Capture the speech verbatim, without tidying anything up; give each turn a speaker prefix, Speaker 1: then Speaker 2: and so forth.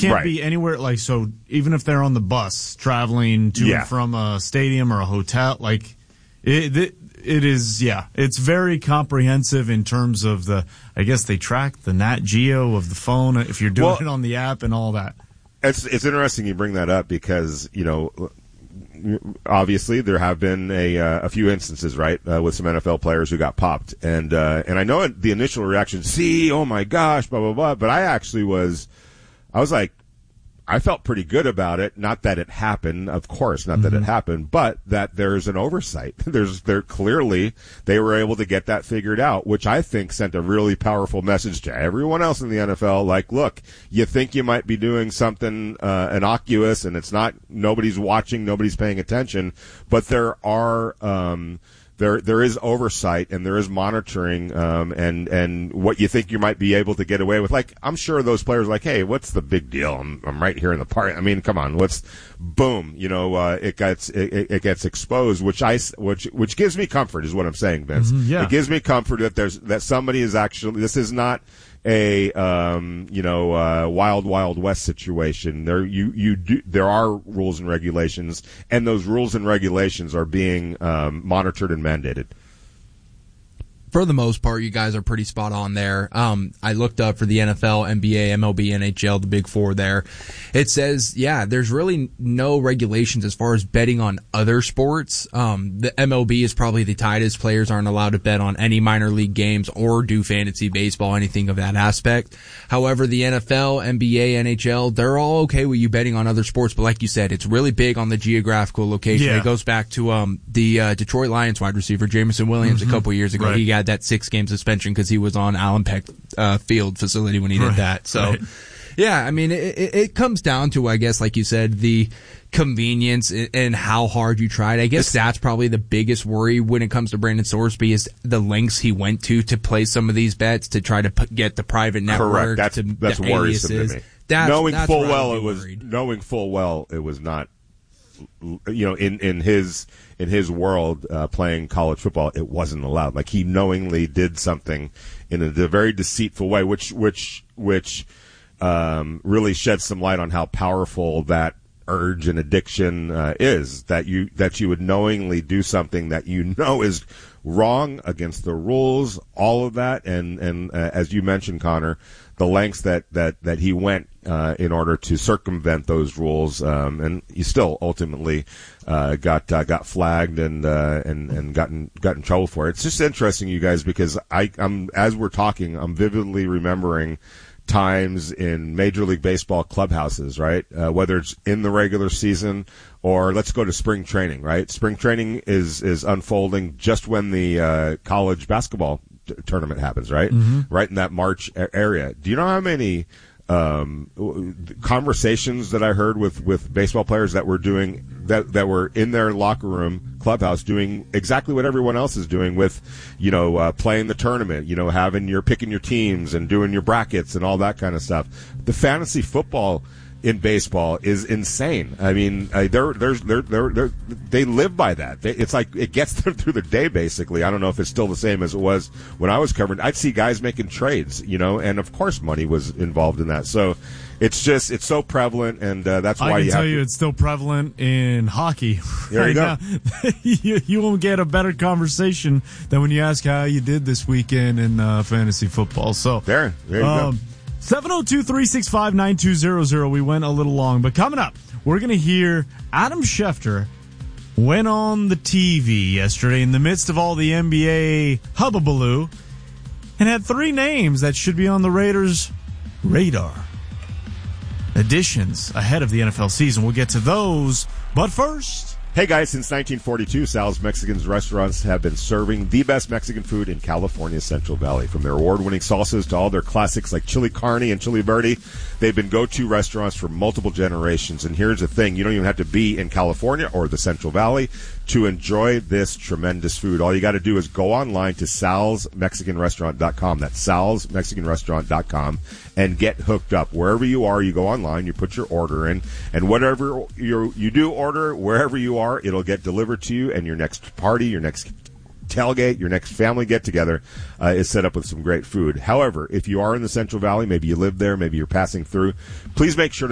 Speaker 1: can't
Speaker 2: right.
Speaker 1: be anywhere, like, so even if they're on the bus traveling to
Speaker 2: yeah.
Speaker 1: and from a stadium or a hotel, like, it, it, it is, yeah, it's very comprehensive in terms of the, I guess they track the Nat Geo of the phone if you're doing
Speaker 2: well,
Speaker 1: it on the app and all that.
Speaker 2: It's, it's interesting you bring that up because, you know, obviously there have been a, uh, a few instances, right, uh, with some N F L players who got popped. And, uh, and I know the initial reaction, see, oh my gosh, blah, blah, blah, but I actually was, I was like, I felt pretty good about it. Not that it happened, of course, not mm-hmm. that it happened, but that there's an oversight. There's, there clearly they were able to get that figured out, which I think sent a really powerful message to everyone else in the N F L. Like, look, you think you might be doing something uh, innocuous, and it's not. Nobody's watching, nobody's paying attention, but there are. Um, There, there is oversight and there is monitoring, um, and, and what you think you might be able to get away with. Like, I'm sure those players are like, hey, what's the big deal? I'm, I'm right here in the park. I mean, come on, what's, boom, you know, uh, it gets, it, it gets exposed, which I, which, which gives me comfort is what I'm saying, Vince.
Speaker 1: Mm-hmm, yeah.
Speaker 2: It gives me comfort that there's, that somebody is actually, this is not a, um, you know, uh, wild, wild west situation. There, you, you do, there are rules and regulations, and those rules and regulations are being, um, monitored and mandated.
Speaker 3: For the most part, you guys are pretty spot on there. Um, I looked up for the N F L, N B A, M L B, N H L, the big four there. It says, yeah, there's really no regulations as far as betting on other sports. Um, the M L B is probably the tightest. Players aren't allowed to bet on any minor league games or do fantasy baseball, anything of that aspect. However, the N F L, N B A, N H L, they're all okay with you betting on other sports, but like you said, it's really big on the geographical location.
Speaker 1: Yeah.
Speaker 3: It goes back to um, the uh, Detroit Lions wide receiver, Jameson Williams, mm-hmm. a couple years ago.
Speaker 1: Right.
Speaker 3: He got that six-game suspension because he was on Allen Peck uh, Field facility when he did
Speaker 1: right.
Speaker 3: that. So,
Speaker 1: right.
Speaker 3: yeah, I mean, it, it, it comes down to, I guess, like you said, the convenience and how hard you tried. I guess that's probably the biggest worry when it comes to Brandon Sorsby is the lengths he went to to play some of these bets to try to put, get the private network.
Speaker 2: Correct. That's,
Speaker 3: to
Speaker 2: that's
Speaker 3: the
Speaker 2: worrisome
Speaker 3: aliases.
Speaker 2: to me.
Speaker 3: That's,
Speaker 2: knowing
Speaker 3: that's
Speaker 2: full well it was
Speaker 3: worried.
Speaker 2: knowing full well it was not, you know, in in his in his world uh, playing college football, it wasn't allowed. Like, he knowingly did something in a, a very deceitful way, which which which um, really sheds some light on how powerful that urge and addiction uh, is. That you that you would knowingly do something that you know is wrong, against the rules, all of that, and and uh, as you mentioned, Connor, the lengths that that that he went uh, in order to circumvent those rules, um, and he still ultimately uh, got uh, got flagged and uh, and and got in, got in trouble for it. It's just interesting, you guys, because I I'm as we're talking, I'm vividly remembering times in Major League Baseball clubhouses, right? Uh, whether it's in the regular season or let's go to spring training, right? Spring training is is unfolding just when the uh, college basketball t- tournament happens, right? Mm-hmm. Right in that March a- area. Do you know how many um, conversations that I heard with, with baseball players that were doing that that were in their locker room clubhouse doing exactly what everyone else is doing with, you know, uh, playing the tournament, you know, having your picking your teams and doing your brackets and all that kind of stuff. The fantasy football in baseball is insane. I mean, uh, they're, they're, they're, they're, they're, they live by that. They, it's like it gets them through the day, basically. I don't know if it's still the same as it was when I was covering. I'd see guys making trades, you know, and of course money was involved in that. So it's just, it's so prevalent, and uh, that's why
Speaker 1: I can
Speaker 2: you
Speaker 1: tell
Speaker 2: have
Speaker 1: you
Speaker 2: to,
Speaker 1: it's still prevalent in hockey.
Speaker 2: There you
Speaker 1: right
Speaker 2: go.
Speaker 1: Now. you, you won't get a better conversation than when you ask how you did this weekend in uh, fantasy football. So
Speaker 2: there, there you
Speaker 1: um,
Speaker 2: go.
Speaker 1: seven oh two, three six five, nine two zero zero. We went a little long, but coming up, we're going to hear Adam Schefter went on the T V yesterday in the midst of all the N B A hubbubaloo and had three names that should be on the Raiders' radar. Additions ahead of the N F L season. We'll get to those, but first...
Speaker 2: Hey guys, since nineteen forty-two, Sal's Mexican restaurants have been serving the best Mexican food in California's Central Valley. From their award-winning salsas to all their classics like chili carne and chili verde, they've been go-to restaurants for multiple generations. And here's the thing, you don't even have to be in California or the Central Valley to enjoy this tremendous food. All you got to do is go online to sals mexican restaurant dot com. That's sals mexican restaurant dot com and get hooked up. Wherever you are, you go online, you put your order in, and whatever you you do order, wherever you are, it'll get delivered to you, and your next party, your next tailgate, your next family get-together uh, is set up with some great food. However, if you are in the Central Valley, maybe you live there, maybe you're passing through, please make sure